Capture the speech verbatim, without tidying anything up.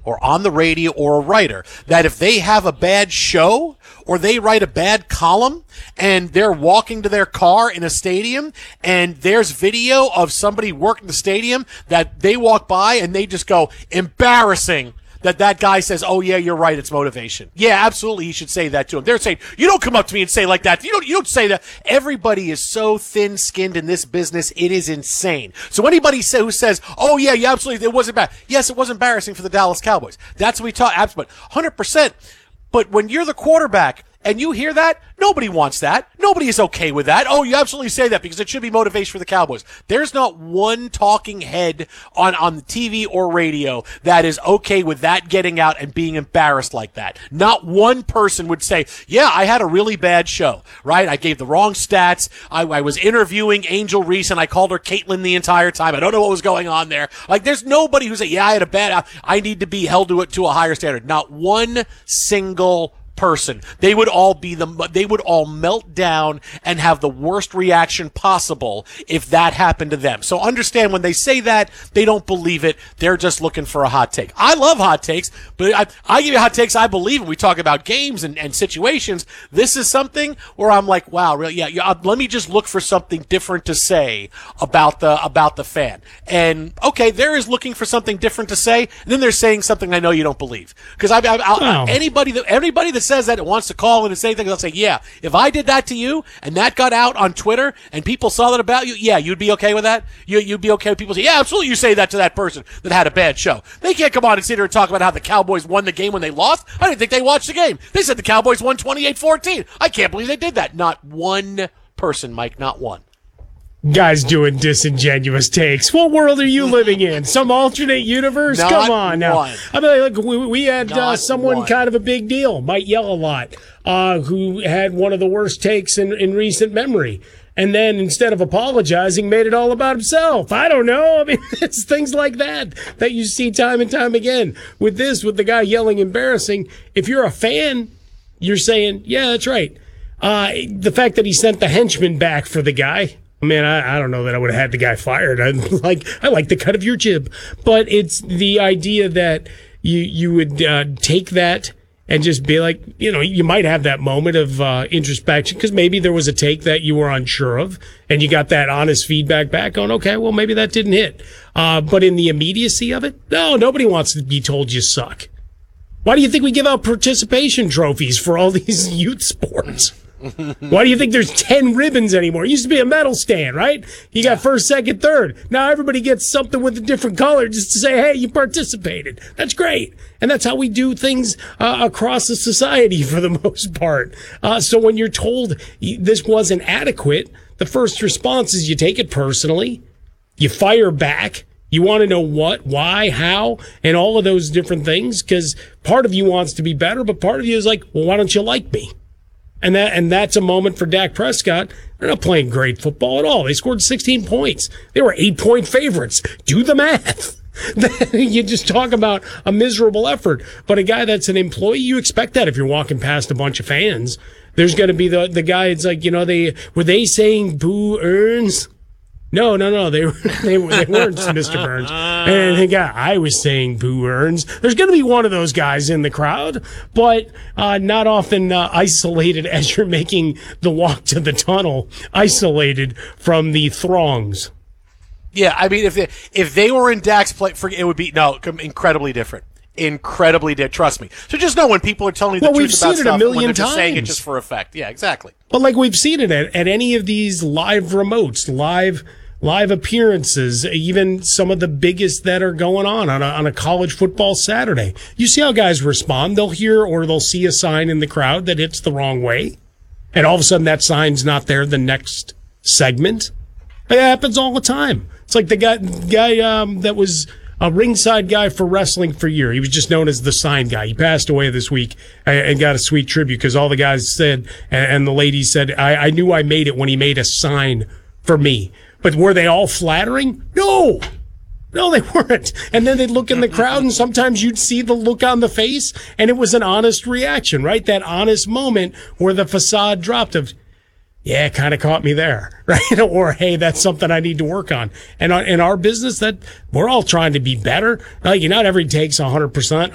or on the radio or a writer that if they have a bad show or they write a bad column and they're walking to their car in a stadium and there's video of somebody working the stadium that they walk by and they just go, embarrassing, that that guy says, oh, yeah, you're right, it's motivation. Yeah, absolutely, he should say that to him. They're saying, you don't come up to me and say like that. You don't, you don't say that. Everybody is so thin-skinned in this business, it is insane. So anybody say, who says, oh, yeah, yeah, absolutely, it wasn't bad. Yes, it was embarrassing for the Dallas Cowboys. That's what we talk, absolutely, one hundred percent. But when you're the quarterback and you hear that, nobody wants that. Nobody is okay with that. Oh, you absolutely say that because it should be motivation for the Cowboys. There's not one talking head on, on the T V or radio that is okay with that getting out and being embarrassed like that. Not one person would say, yeah, I had a really bad show, right? I gave the wrong stats. I, I was interviewing Angel Reese and I called her Caitlin the entire time. I don't know what was going on there. Like, there's nobody who say, yeah, I had a bad, I need to be held to it to a higher standard. Not one single person. They would all be the, they would all melt down and have the worst reaction possible if that happened to them. So understand when they say that, they don't believe it. They're just looking for a hot take. I love hot takes, but I, I give you hot takes I believe in. We talk about games and, and situations. This is something where I'm like, wow, really? Yeah, yeah. Let me just look for something different to say about the, about the fan. And okay, there is looking for something different to say. And then they're saying something I know you don't believe. Because I, I, I, oh. anybody that, anybody that says that and wants to call in and say things, I'll say, yeah, if I did that to you and that got out on Twitter and people saw that about you, yeah, you'd be okay with that? You, you'd be okay with people saying, yeah, absolutely, you say that to that person that had a bad show. They can't come on and sit here and talk about how the Cowboys won the game when they lost. I didn't think they watched the game. They said the Cowboys won twenty-eight fourteen. I can't believe they did that. Not one person, Mike, not one. Guys doing disingenuous takes. What world are you living in? Some alternate universe? Not Come on now. one. I mean, look, we, we had uh, Not someone one. kind of a big deal, might yell a lot, uh, who had one of the worst takes in, in recent memory. And then instead of apologizing, made it all about himself. I don't know. I mean, it's things like that that you see time and time again. With this, with the guy yelling embarrassing, if you're a fan, you're saying, yeah, that's right. Uh, the fact that he sent the henchman back for the guy, man, I, I don't know that I would have had the guy fired. I like I like the cut of your jib, but it's the idea that you you would uh, take that and just be like, you know, you might have that moment of uh, introspection because maybe there was a take that you were unsure of, and you got that honest feedback back on, okay, well, maybe that didn't hit. Uh, but in the immediacy of it, no, nobody wants to be told you suck. Why do you think we give out participation trophies for all these youth sports? Why do you think there's ten ribbons anymore? It used to be a medal stand, right? You got first, second, third. Now everybody gets something with a different color just to say, hey, you participated. That's great. And that's how we do things uh, across the society for the most part. Uh, so when you're told this wasn't adequate, the first response is you take it personally, you fire back. You want to know what, why, how, and all of those different things because part of you wants to be better, but part of you is like, well, why don't you like me? And that and that's a moment for Dak Prescott. They're not playing great football at all. They scored sixteen points. They were eight-point favorites. Do the math. You just talk about a miserable effort. But a guy that's an employee, you expect that if you're walking past a bunch of fans. There's going to be the the guy, it's like, you know, they were they saying boo earns? No, no, no, they were, they, they weren't, Mister Burns. And the guy, I was saying boo earns. There's going to be one of those guys in the crowd, but uh, not often uh, isolated as you're making the walk to the tunnel, isolated from the throngs. Yeah, I mean, if they, if they were in Dak's play, for, it would be, no, incredibly different. Incredibly different. Trust me. So just know when people are telling you the well, truth we've about seen stuff, it a million when they're just times. saying it just for effect. Yeah, exactly. But like we've seen it at, at any of these live remotes, live live appearances, even some of the biggest that are going on on a, on a college football Saturday. You see how guys respond. They'll hear or they'll see a sign in the crowd that hits the wrong way, and all of a sudden that sign's not there the next segment. It happens all the time. It's like the guy, guy um, that was a ringside guy for wrestling for a year. He was just known as the sign guy. He passed away this week and got a sweet tribute because all the guys said, and the ladies said, I, I knew I made it when he made a sign for me. But were they all flattering? No. No, they weren't. And then they'd look in the crowd, and sometimes you'd see the look on the face, and it was an honest reaction, right? That honest moment where the facade dropped of, yeah, it kind of caught me there, right? Or, hey, that's something I need to work on. And in our business, that we're all trying to be better. Like, not every take's one hundred percent.